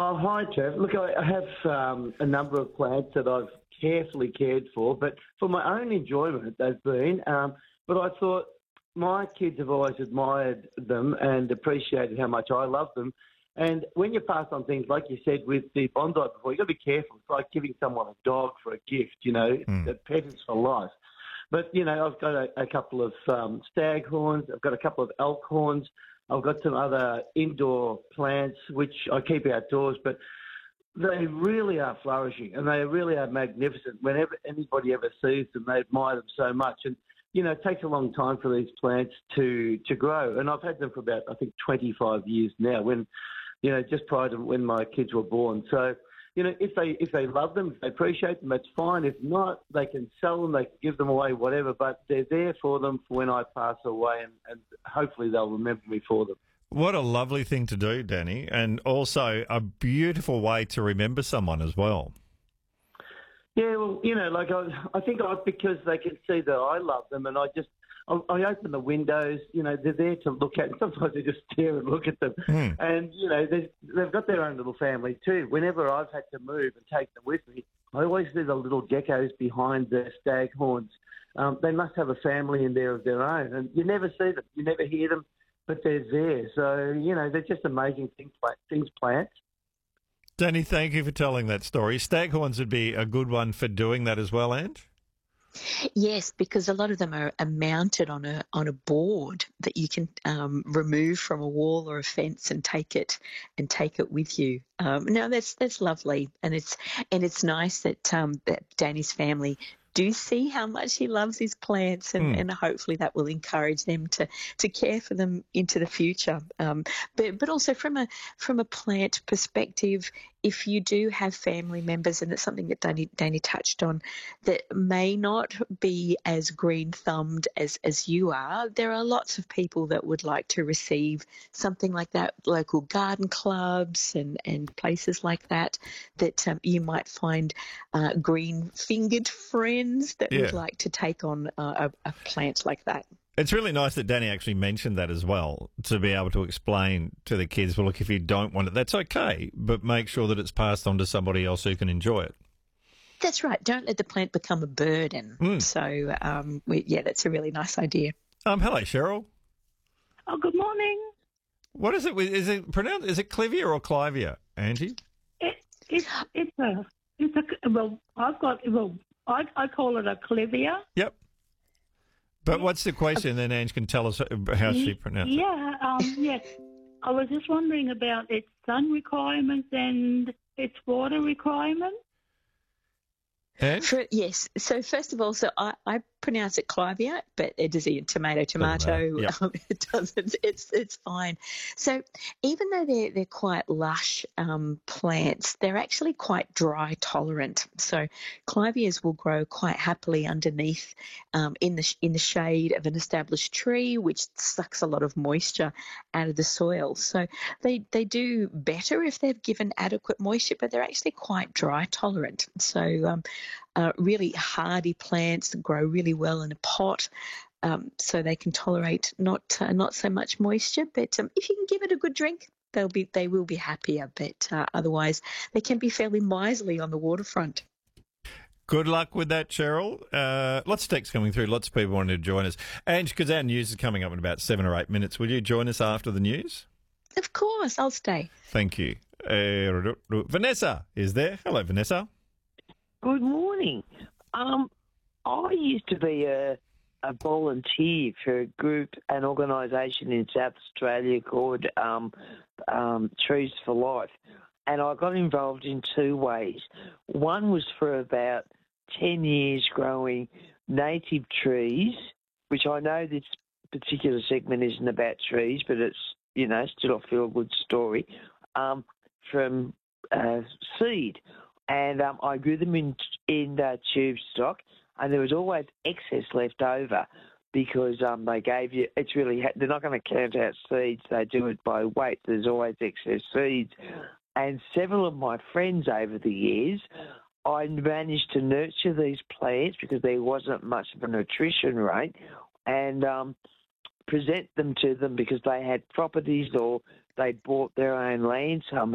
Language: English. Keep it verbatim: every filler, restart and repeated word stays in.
Oh, hi, Trev. Look, I I have um, a number of plants that I've carefully cared for, but for my own enjoyment, they've been. Um, but I thought my kids have always admired them and appreciated how much I love them. And when you pass on things, like you said with the Bondi before, you've got to be careful. It's like giving someone a dog for a gift, you know. Mm. A pet is for life. But, you know, I've got a, a couple of um, staghorns. I've got a couple of elk horns. I've got some other indoor plants, which I keep outdoors, but they really are flourishing and they really are magnificent. Whenever anybody ever sees them, they admire them so much. And, you know, it takes a long time for these plants to, to grow. And I've had them for about, I think, twenty-five years now, when, you know, just prior to when my kids were born. So, you know, if they if they love them, if they appreciate them, that's fine. If not, they can sell them, they can give them away, whatever. But they're there for them for when I pass away, and, and hopefully they'll remember me for them. What a lovely thing to do, Danny, and also a beautiful way to remember someone as well. Yeah, well, you know, like I, I think I, because they can see that I love them, and I just I, I open the windows. You know, they're there to look at, and sometimes I just stare and look at them. Mm. And you know, they- they've got their own little family too. Whenever I've had to move and take them with me, I always see the little geckos behind the staghorns. Um, they must have a family in there of their own, and you never see them, you never hear them, but they're there. So you know, they're just amazing things. Things plants. Danny, thank you for telling that story. Staghorns would be a good one for doing that as well, Ange? Yes, because a lot of them are, are mounted on a on a board that you can um, remove from a wall or a fence and take it and take it with you. Um, no, that's that's lovely, and it's and it's nice that um, that Danny's family do see how much he loves his plants, and, Mm. and hopefully that will encourage them to, to care for them into the future. Um, but but also from a from a plant perspective, if you do have family members, and it's something that Danny, Danny touched on, that may not be as green-thumbed as, as you are, there are lots of people that would like to receive something like that, local garden clubs and, and places like that, that um, you might find uh, green-fingered friends that Yeah. would like to take on uh, a, a plant like that. It's really nice that Danny actually mentioned that as well, to be able to explain to the kids, well, look, if you don't want it, that's okay, but make sure that it's passed on to somebody else who can enjoy it. That's right. Don't let the plant become a burden. Mm. So, um, we, yeah, that's a really nice idea. Um, hello, Cheryl. Oh, good morning. What is it? with- Is it pronounced? Is it Clivia or Clivia, Angie? It, it's it's a it's a well. I've got well. I I call it a clivia. Yep. But what's the question? Then Ange can tell us how she pronounced it. Yeah. Um. Yes. I was just wondering about its sun requirements and its water requirements. Ange? For, yes. So first of all, so I, I pronounce it clivia, but it is a tomato, tomato. matter. Yep. Um, it doesn't. It's it's fine. So even though they're they're quite lush um, plants, they're actually quite dry tolerant. So clivias will grow quite happily underneath um, in the in the shade of an established tree, which sucks a lot of moisture out of the soil. So they they do better if they're given adequate moisture, but they're actually quite dry tolerant. So um, uh, really hardy plants grow really well in a pot, um, so they can tolerate not uh, not so much moisture. But um, if you can give it a good drink, they'll be they will be happier. But uh, otherwise, they can be fairly miserly on the waterfront. Good luck with that, Cheryl. Uh, lots of texts coming through. Lots of people wanting to join us. Ange, because our news is coming up in about seven or eight minutes. Will you join us after the news? Of course, I'll stay. Thank you. Uh, Vanessa is there. Hello, Vanessa. Good morning. Um, I used to be a, a volunteer for a group, an organisation in South Australia called um, um, Trees for Life, and I got involved in two ways. One was for about ten years growing native trees, which I know this particular segment isn't about trees, but it's, you know, still a feel-good story, um, from uh, seed. And um, I grew them in in uh, tube stock, and there was always excess left over because um, they gave you. It's really they're not going to count out seeds; they do it by weight. There's always excess seeds, and several of my friends over the years, I managed to nurture these plants because there wasn't much of a nutrition rate, and um, present them to them because they had properties or they bought their own land. Some